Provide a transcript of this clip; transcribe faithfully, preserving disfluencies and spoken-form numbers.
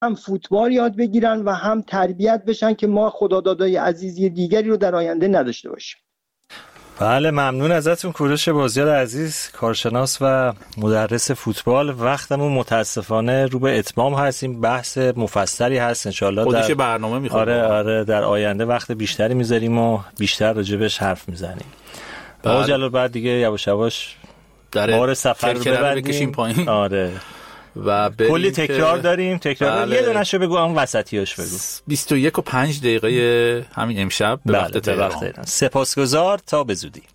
هم فوتبال یاد بگیرن و هم تربیت بشن که ما خدادادای عزیزی دیگری رو در آینده نداشته باشیم. بله ممنون ازتون کوروش بازیار عزیز، کارشناس و مدرس فوتبال. وقتمون متاسفانه رو به اتمام هستیم، بحث مفصلی هست انشالله خودش در برنامه میخواد. آره آره در آینده وقت بیشتری میذاریم و بیشتر راجبش حرف میزنیم. با جلال بعد دیگه یواش یواش بار سفر رو ببندیم پایین. آره و کلی تکرار داریم، تکرار بله. یه دونهشو بگو، اون وسطیاش بگو. بیست و یک و پنج دقیقه همین امشب به وقت تهران. سپاسگزار، تا به زودی.